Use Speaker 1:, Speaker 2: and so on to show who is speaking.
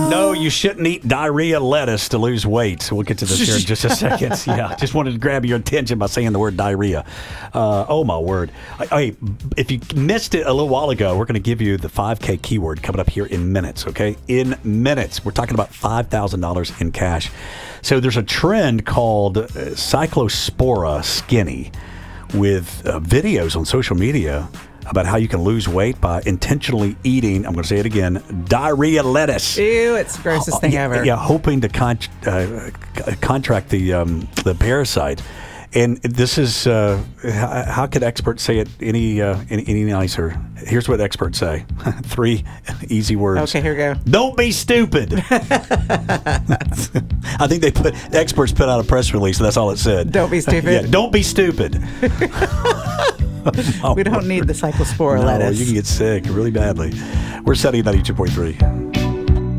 Speaker 1: No, you shouldn't eat diarrhea lettuce to lose weight. So we'll get to this here in just a second. Yeah, just wanted to grab your attention by saying the word diarrhea. Oh, my word. Hey, if you missed it a little while ago, we're going to give you the 5K keyword coming up here in minutes, okay? In minutes. We're talking about $5,000 in cash. So there's a trend called Cyclospora Skinny with videos on social media about how you can lose weight by intentionally eating, I'm going to say it again, diarrhea lettuce.
Speaker 2: Ew, it's the grossest thing ever.
Speaker 1: Yeah, hoping to contract the parasite. And this is, how could experts say it any nicer? Here's what experts say. 3 easy words.
Speaker 2: Okay, here we go.
Speaker 1: Don't be stupid. I think experts put out a press release, and that's all it said.
Speaker 2: Don't be stupid?
Speaker 1: Yeah, don't be stupid.
Speaker 2: We don't need the Cyclospora lettuce.
Speaker 1: You can get sick really badly. We're setting 92.3.